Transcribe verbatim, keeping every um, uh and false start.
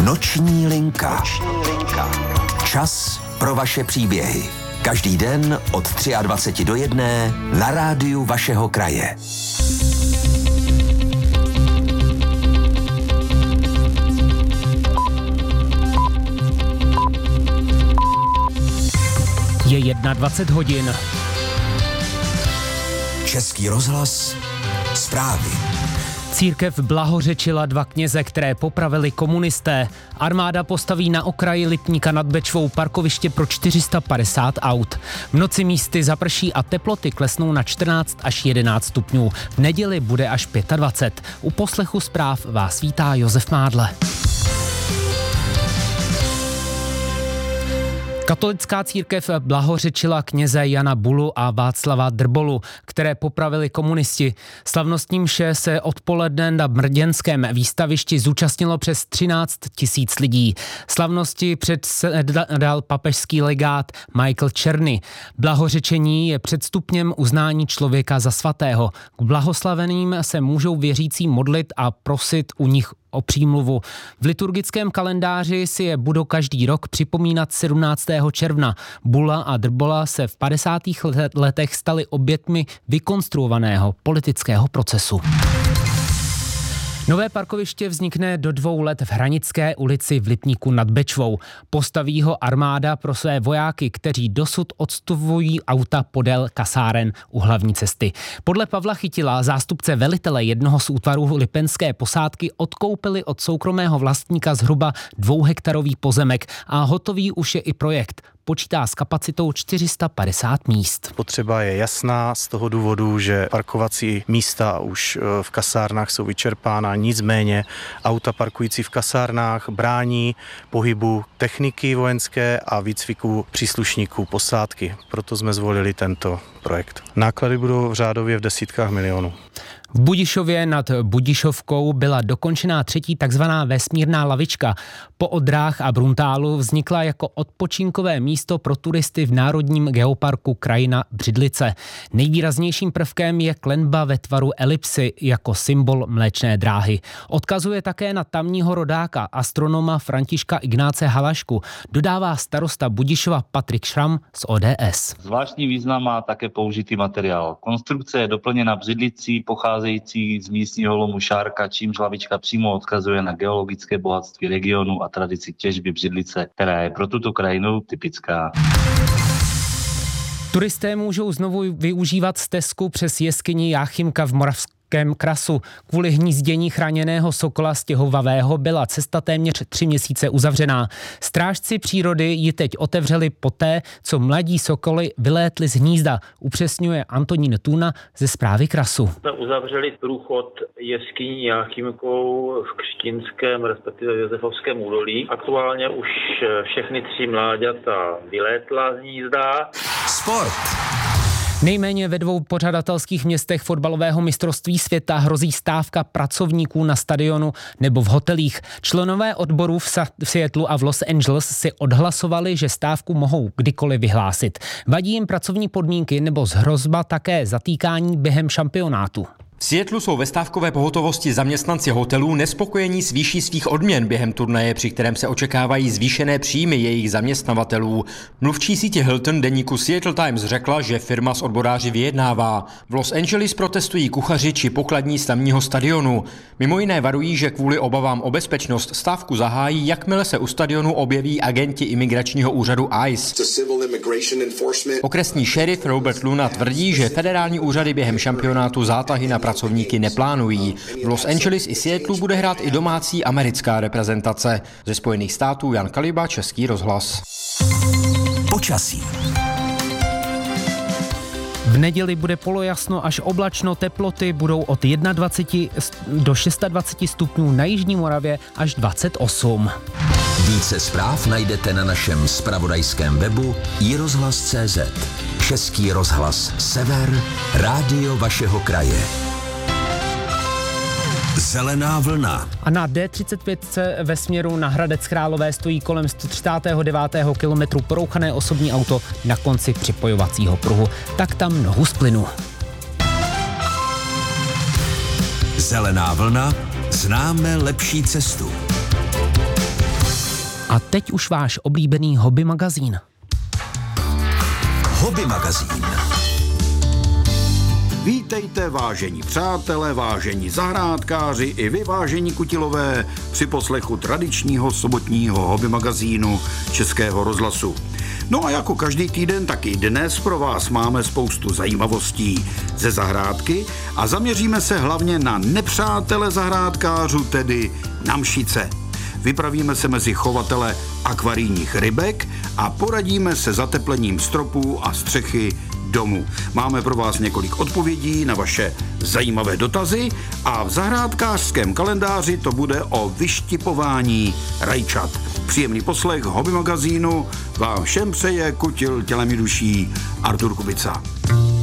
Noční linka. Noční linka. Čas pro vaše příběhy. Každý den od dvacet tři do jedné na rádiu vašeho kraje. Je dvacet jedna hodin. Český rozhlas, zprávy. Církev blahořečila dva kněze, které popravili komunisté. Armáda postaví na okraji Lipníka nad Bečvou parkoviště pro čtyři sta padesát aut. V noci místy zaprší a teploty klesnou na čtrnáct až jedenáct stupňů. V neděli bude až dvacet pět. U poslechu zpráv vás vítá Josef Mádle. Katolická církev blahořečila kněze Jana Bulu a Václava Drbolu, které popravili komunisti. Slavnostní mše se odpoledne na brněnském výstavišti zúčastnilo přes třináct tisíc lidí. Slavnosti předsedal papežský legát Michael Czerny. Blahořečení je předstupněm uznání člověka za svatého. K blahoslaveným se můžou věřící modlit a prosit u nich o přímluvu. V liturgickém kalendáři si je budou každý rok připomínat sedmnáctého června. Bula a Drbola se v padesátých letech stali oběťmi vykonstruovaného politického procesu. Nové parkoviště vznikne do dvou let v Hranické ulici v Lipníku nad Bečvou. Postaví ho armáda pro své vojáky, kteří dosud odstupují auta podél kasáren u hlavní cesty. Podle Pavla Chytila, zástupce velitele jednoho z útvarů lipenské posádky, odkoupili od soukromého vlastníka zhruba dvouhektarový pozemek a hotový už je i projekt. Počítá s kapacitou čtyři sta padesát míst. Potřeba je jasná z toho důvodu, že parkovací místa už v kasárnách jsou vyčerpána, nicméně auta parkující v kasárnách brání pohybu techniky vojenské a výcviku příslušníků posádky. Proto jsme zvolili tento projekt. Náklady budou v řádově v desítkách milionů. V Budišově nad Budišovkou byla dokončená třetí takzvaná vesmírná lavička. Po Odrách a Bruntálu vznikla jako odpočinkové místo pro turisty v Národním geoparku Krajina Břidlice. Nejvýraznějším prvkem je klenba ve tvaru elipsy jako symbol Mléčné dráhy. Odkazuje také na tamního rodáka, astronoma Františka Ignáce Halašku, dodává starosta Budišova Patrik Šram z O D S. Zvláštní význam má také použitý materiál. Konstrukce je doplněna břidlicí, pocházející z místního lomu Šárka, čímž lavička přímo odkazuje na geologické bohatství regionu a tradici těžby břidlice, která je pro tuto krajinu typická. Turisté můžou znovu využívat stezku přes jeskyni Jáchymka v Moravském Krasu. Kvůli hnízdění chráněného sokola stěhovavého byla cesta téměř tři měsíce uzavřená. Strážci přírody ji teď otevřeli poté, co mladí sokoly vylétli z hnízda, upřesňuje Antonín Tůna ze Zprávy Krasu. Jsme uzavřeli průchod jeskyní Jáchymkou v Křtínském, respektive Josefovském údolí. Aktuálně už všechny tři mláďata vylétla z hnízda. Sport. Nejméně ve dvou pořadatelských městech fotbalového mistrovství světa hrozí stávka pracovníků na stadionu nebo v hotelích. Členové odborů v, Sa- v Seattlu a v Los Angeles si odhlasovali, že stávku mohou kdykoliv vyhlásit. Vadí jim pracovní podmínky nebo hrozba také zatýkání během šampionátu. V Seattlu jsou ve stávkové pohotovosti zaměstnanci hotelů nespokojení s výší svých odměn během turnaje, při kterém se očekávají zvýšené příjmy jejich zaměstnavatelů. Mluvčí sítě Hilton deníku Seattle Times řekla, že firma s odboráři vyjednává. V Los Angeles protestují kuchaři či pokladní z tamního stadionu. Mimo jiné varují, že kvůli obavám o bezpečnost stávku zahájí, jakmile se u stadionu objeví agenti imigračního úřadu I C E. Okresní šerif Robert Luna tvrdí, že federální úřady během šampionátu zátahy na pracovníky neplánují. V Los Angeles i Seattlu bude hrát i domácí americká reprezentace. Ze Spojených států Jan Kaliba, Český rozhlas. Počasí. V neděli bude polojasno až oblačno, teploty budou od dvacet jedna do dvacet šest stupňů, na jižní Moravě až dvacet osm. Více zpráv najdete na našem zpravodajském webu i rozhlas tečka cé zet. Český rozhlas Sever, rádio vašeho kraje. Zelená vlna. A na D třicet pět ve směru na Hradec Králové stojí kolem sto třicátého devátého kilometru porouchané osobní auto na konci připojovacího pruhu. Tak tam nohu z plynu. Zelená vlna. Známe lepší cestu. A teď už váš oblíbený hobby magazín. Hobby magazín. Vítejte, vážení přátelé, vážení zahrádkáři i vy, vážení kutilové, při poslechu tradičního sobotního hobby magazínu Českého rozhlasu. No a jako každý týden, tak i dnes pro vás máme spoustu zajímavostí ze zahrádky a zaměříme se hlavně na nepřátele zahrádkářů, tedy na mšice. Vypravíme se mezi chovatele akvarijních rybek a poradíme se zateplením stropů a střechy domu. Máme pro vás několik odpovědí na vaše zajímavé dotazy a v zahrádkářském kalendáři to bude o vyštipování rajčat. Příjemný poslech hobby magazínu vám všem přeje kutil tělem i duší Artur Kubica.